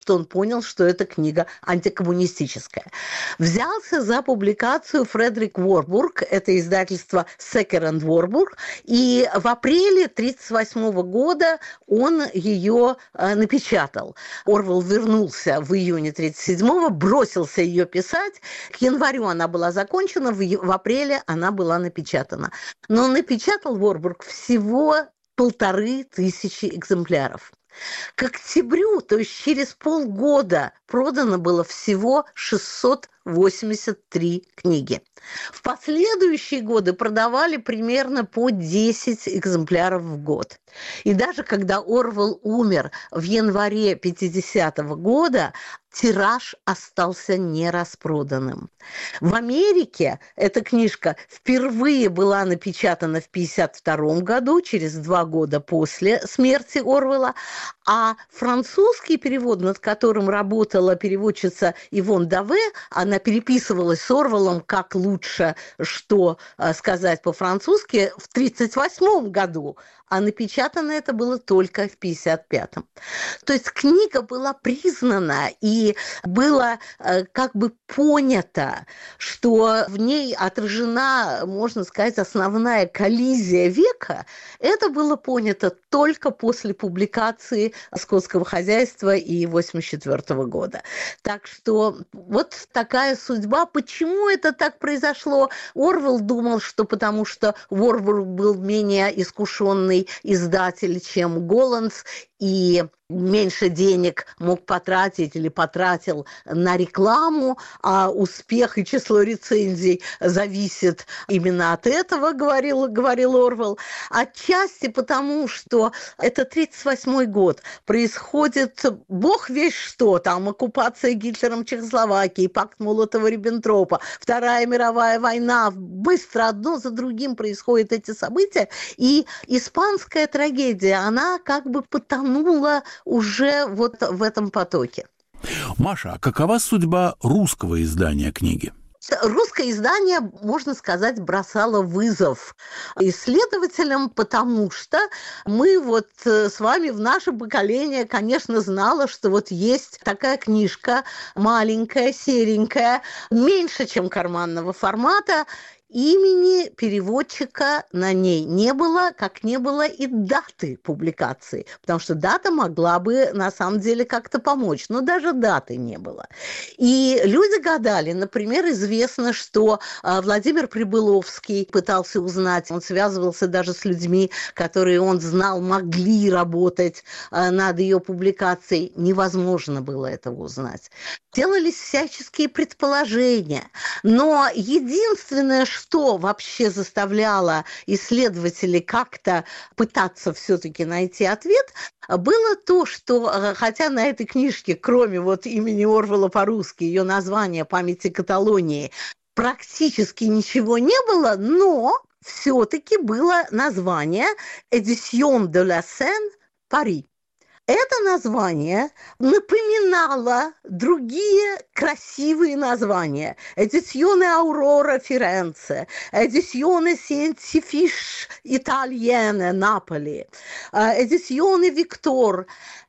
что он понял, что эта книга антикоммунистическая. Взялся за публикацию Фредерик Ворбург, это издательство Second Warburg, и в апреле 1938 года он ее напечатал. Орвелл вернулся в июне 1937-го, бросился ее писать. К январю она была закончена, в апреле она была напечатана. Но напечатал Ворбург всего 1500 экземпляров. К октябрю, то есть через полгода, продано было всего 683 книги. В последующие годы продавали примерно по 10 экземпляров в год. И даже когда Орвелл умер в январе 50-го года, тираж остался нераспроданным. В Америке эта книжка впервые была напечатана в 1952 году, через 2 года после смерти Орвелла, а французский перевод, над которым работала переводчица Ивон Даве, она переписывалась с Орвеллом, как лучше что сказать по-французски, в 1938 году, а напечатано это было только в 1955. То есть книга была признана, и было как бы понято, что в ней отражена, можно сказать, основная коллизия века. Это было понято только после публикации «Скотского хозяйства» и 1984 года. Так что вот такая судьба. Почему это так произошло? Орвелл думал, что потому что Ворбург был менее искушенный издатель, чем Голландс, и меньше денег мог потратить или потратил на рекламу, а успех и число рецензий зависит именно от этого, говорил Орвелл. Отчасти потому, что это 1938 год, происходит бог весть что, там оккупация Гитлером Чехословакии, пакт Молотова-Риббентропа, Вторая мировая война, быстро одно за другим происходят эти события, и испанская трагедия, она как бы потонула уже вот в этом потоке. Маша, а какова судьба русского издания книги? Русское издание, можно сказать, бросало вызов исследователям, потому что мы вот с вами в наше поколение, конечно, знало, что вот есть такая книжка маленькая, серенькая, меньше, чем карманного формата. Имени переводчика на ней не было, как не было и даты публикации, потому что дата могла бы на самом деле как-то помочь, но даже даты не было. И люди гадали, например, известно, что Владимир Прибыловский пытался узнать, он связывался даже с людьми, которые он знал, могли работать над ее публикацией, невозможно было этого узнать. Делались всяческие предположения, но единственное, что вообще заставляло исследователей как-то пытаться все-таки найти ответ, было то, что, хотя на этой книжке, кроме вот имени Орвелла по-русски, ее название «Памяти Каталонии», практически ничего не было, но все-таки было название «Édition de la Seine, Paris». Это название напоминало другие красивые названия. «Edizione Aurora Firenze», «Edizione Scientifiche Italienne Наполи», «Edizione Victor».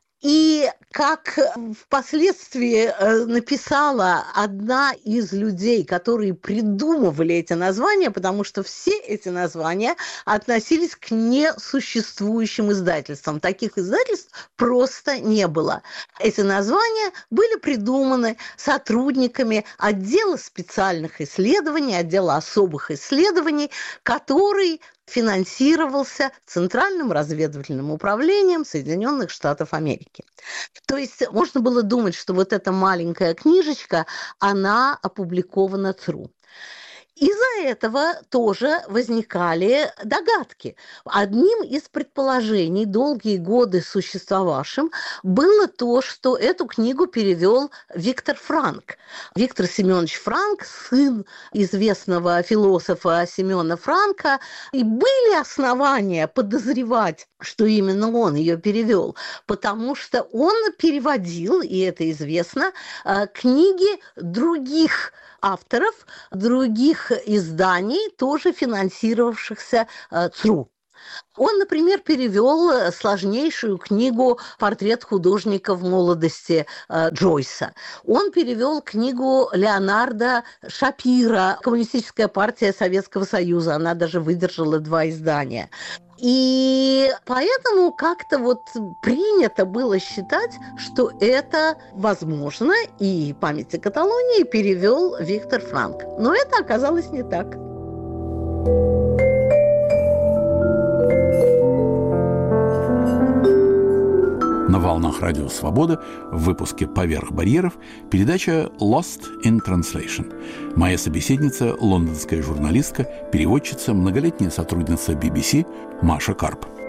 И как впоследствии написала одна из людей, которые придумывали эти названия, потому что все эти названия относились к несуществующим издательствам. Таких издательств просто не было. Эти названия были придуманы сотрудниками отдела специальных исследований, отдела особых исследований, который финансировался Центральным разведывательным управлением Соединенных Штатов Америки. То есть можно было думать, что вот эта маленькая книжечка, она опубликована ЦРУ. Из-за этого тоже возникали догадки. Одним из предположений, долгие годы существовавшим, было то, что эту книгу перевел Виктор Франк. Виктор Семенович Франк, сын известного философа Семена Франка, и были основания подозревать, что именно он ее перевел, потому что он переводил, и это известно, книги других авторов, других изданий, тоже финансировавшихся ЦРУ. Он, например, перевел сложнейшую книгу «Портрет художника в молодости» Джойса. Он перевел книгу Леонардо Шапира «Коммунистическая партия Советского Союза». Она даже выдержала 2 издания. И поэтому как-то вот принято было считать, что это возможно, и «Памяти Каталонии» перевел Виктор Франк. Но это оказалось не так. На волнах Радио Свобода в выпуске «Поверх барьеров» передача «Lost in Translation». Моя собеседница – лондонская журналистка, переводчица, многолетняя сотрудница BBC Маша Карп.